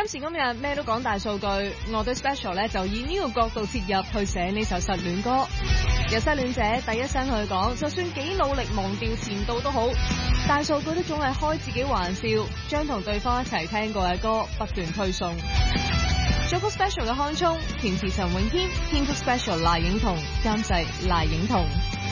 今時今日咩都講大數據，我對 Special 咧就以呢個角度切入去寫呢首失戀歌。由失戀者第一聲去講，就算幾努力忘掉前度都好，大數據都總係開自己玩笑，將同對方一齊聽過嘅歌不斷推送。作曲 Special 嘅康聰，填詞陳詠謙，編曲 Special 賴影彤，監製賴影彤。